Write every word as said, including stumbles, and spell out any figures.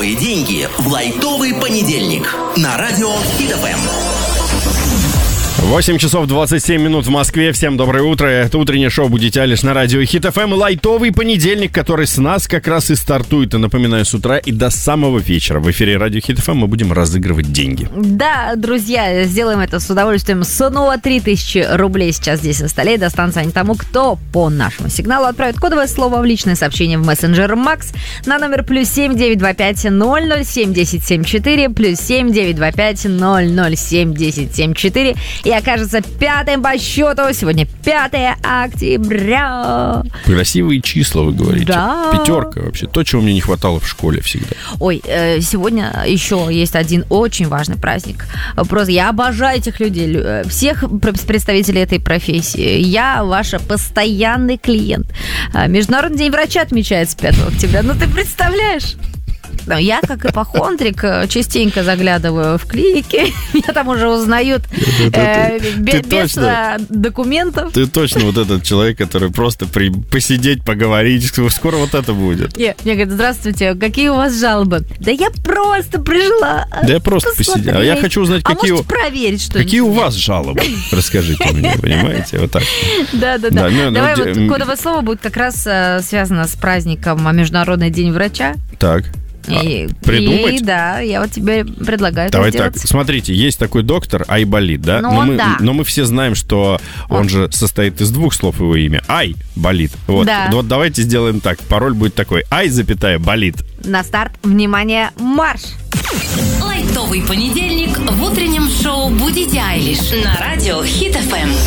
Лайтовые деньги в лайтовый понедельник на радио Хит эф эм. восемь часов двадцать семь минут в Москве. Всем доброе утро. Это утреннее шоу «Будете Алиш» на радио Хит эф эм. Лайтовый понедельник, который с нас как раз и стартует. И напоминаю, с утра и до самого вечера в эфире радио Хит эф эм мы будем разыгрывать деньги. Да, друзья, сделаем это с удовольствием. Снова три тысячи рублей сейчас здесь на столе. Достанется они тому, кто по нашему сигналу отправит кодовое слово в личное сообщение в мессенджер Макс на номер плюс семь девять два пять ноль ноль семь десять семь четыре, плюс семь девять два пять ноль ноль семь десять семь четыре. И окажется пятым по счету. Сегодня пятое октября. Красивые числа, вы говорите. Да. Пятерка вообще. То, чего мне не хватало в школе всегда. Ой, э, сегодня еще есть один очень важный праздник. Просто я обожаю этих людей, всех представителей этой профессии. Я ваша постоянный клиент. Международный день врача отмечается пятого октября. Ну, ты представляешь? Я, как ипохондрик, частенько заглядываю в клиники. Меня там уже узнают э, без, без документов. Ты точно вот этот человек, который просто при, посидеть, поговорить. Скоро вот это будет. Мне говорят: здравствуйте, какие у вас жалобы? Да я просто пришла. Да я просто посидела. Я хочу узнать, а какие, проверить, что какие у вас жалобы. Расскажите мне, понимаете? Вот так. Да, да, да. Давай вот кодовое слово будет как раз связано с праздником Международный день врача. Так. И, придумать? И, да, я вот тебе предлагаю Давай это сделать. так, смотрите, есть такой доктор Айболит, да? Ну, но, мы, да. но мы все знаем, что он, он же состоит из двух слов, его имя. Айболит. Вот. Да. Вот давайте сделаем так. Пароль будет такой: Ай, запятая, болит. На старт, внимание, марш! Лайтовый понедельник в утреннем шоу «Будите Алиш» на радио Хит эф эм.